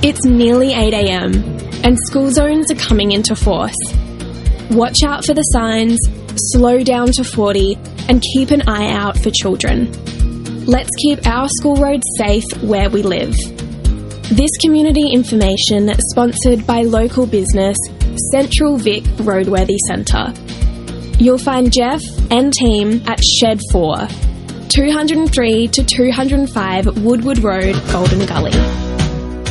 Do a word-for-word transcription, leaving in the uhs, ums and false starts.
It's nearly eight a m and school zones are coming into force. Watch out for the signs, slow down to forty, and keep an eye out for children. Let's keep our school roads safe where we live. This community information sponsored by local business Central Vic Roadworthy Centre. You'll find Jeff and team at Shed four, two oh three to two oh five Woodward Road, Golden Gully.